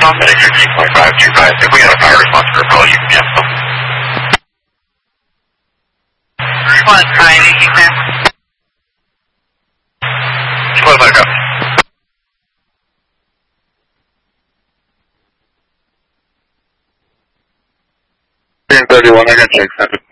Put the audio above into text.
Medic 13.525. If we got a fire response for a call, you can cancel. 1-5, you can. 12 back up. 10:31, I got check 7.